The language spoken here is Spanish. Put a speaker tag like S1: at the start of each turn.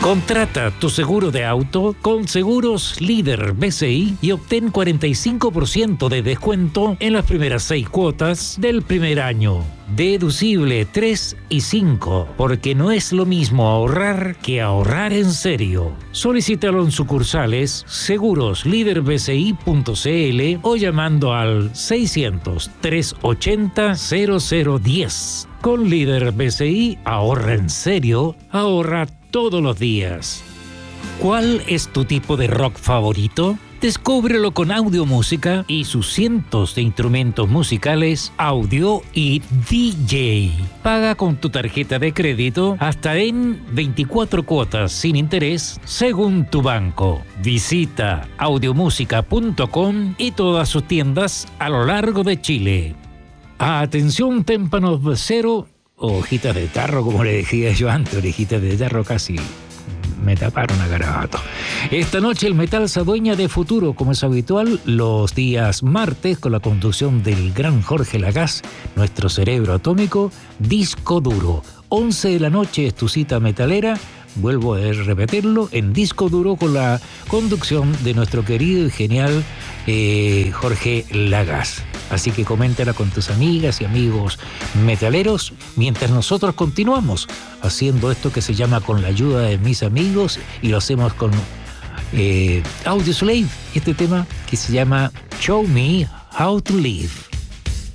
S1: Contrata tu seguro de auto con Seguros Líder BCI y obtén 45% de descuento en las primeras 6 cuotas del primer año. Deducible 3 y 5, porque no es lo mismo ahorrar que ahorrar en serio. Solicítalo en sucursales seguroslíderbci.cl o llamando al 600-380-0010. Con Líder BCI, ahorra en serio, ahorra todos los días. ¿Cuál es tu tipo de rock favorito? Descúbrelo con Audio Música y sus cientos de instrumentos musicales, audio y DJ. Paga con tu tarjeta de crédito hasta en 24 cuotas sin interés según tu banco. Visita audiomusica.com y todas sus tiendas a lo largo de Chile. Atención, témpanos de cero, hojitas de tarro, como le decía yo antes, orejitas de tarro casi me taparon a garabato. Esta noche el metal se adueña de Futuro, como es habitual, los días martes, con la conducción del gran Jorge Lagás, nuestro cerebro atómico, Disco Duro. 11 de la noche es tu cita metalera, vuelvo a repetirlo, en Disco Duro, con la conducción de nuestro querido y genial Jorge Lagás. Así que coméntala con tus amigas y amigos metaleros mientras nosotros continuamos haciendo esto que se llama Con la ayuda de mis amigos, y lo hacemos con Audioslave, este tema que se llama Show Me How to Live.